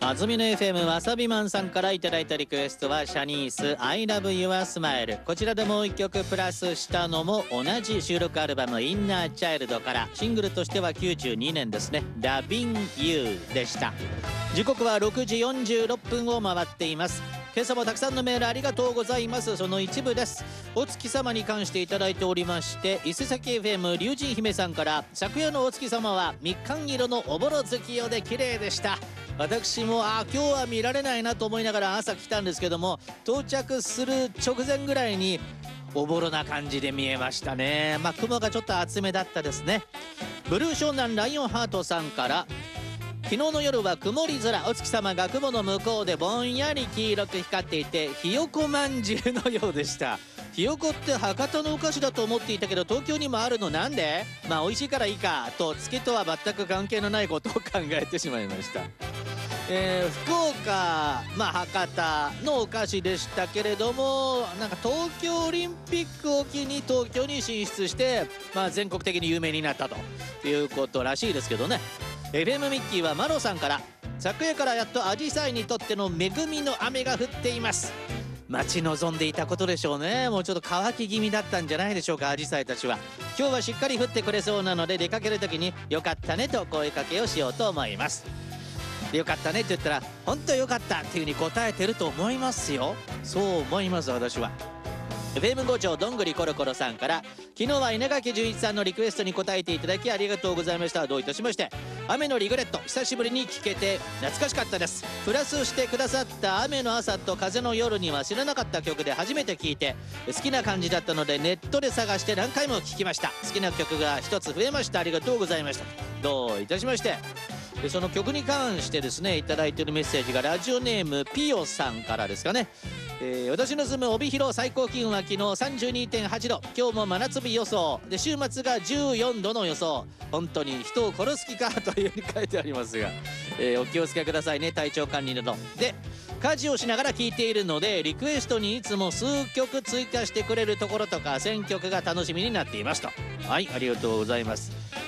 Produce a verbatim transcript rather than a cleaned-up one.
安住の エフエム わさびマンさんからいただいたリクエストはシャニース I love your smile。 こちらでもう一曲プラスしたのも同じ収録アルバムインナーチャイルドから、シングルとしてはきゅうじゅうにねんですね。 Loving You でした。時刻はろくじよんじゅうろっぷんを回っています。今朝もたくさんのメールありがとうございます。その一部です。お月様に関していただいておりまして、伊勢崎 エフエム 龍神姫さんから、昨夜のお月様はみかん色のおぼろ月夜で綺麗でした。私もあ今日は見られないなと思いながら朝来たんですけども、到着する直前ぐらいにおぼろな感じで見えましたね。まあ雲がちょっと厚めだったですね。ブルー湘南ライオンハートさんから、昨日の夜は曇り空、お月様が雲の向こうでぼんやり黄色く光っていて、ひよこまんじゅうのようでした。ひよこって博多のお菓子だと思っていたけど東京にもあるの、なんで？まあ美味しいからいいかと、月とは全く関係のないことを考えてしまいました。えー、福岡、まあ、博多のお菓子でしたけれども、なんか東京オリンピックを機に東京に進出して、まあ、全国的に有名になったということらしいですけどね。 エフエム ミッキーはマロさんから、昨夜からやっとアジサイにとっての恵みの雨が降っています。待ち望んでいたことでしょうね。もうちょっと乾き気味だったんじゃないでしょうか、アジサイたちは。今日はしっかり降ってくれそうなので、出かける時によかったねと声かけをしようと思います。よかったねって言ったら、本当よかったっていう風に答えてると思いますよ。そう思います私は。エフエム ご丁どんぐりコロコロさんから、昨日は稲垣潤一さんのリクエストに答えていただきありがとうございました。どういたしまして。雨のリグレット、久しぶりに聴けて懐かしかったです。プラスしてくださった雨の朝と風の夜には知らなかった曲で初めて聴いて好きな感じだったので、ネットで探して何回も聴きました。好きな曲が一つ増えました。ありがとうございました。どういたしまして。でその曲に関してですね、いただいているメッセージがラジオネームピヨさんからですかね。えー、私の住む帯広、最高気温は昨日 さんじゅうにてんはちど、今日も真夏日予想で、週末がじゅうよんどの予想。本当に人を殺す気かというふうに書いてありますが、えー、お気をつけくださいね、体調管理などで。家事をしながら聴いているので、リクエストにいつも数曲追加してくれるところとか選曲が楽しみになっていますと。はい、ありがとうございます。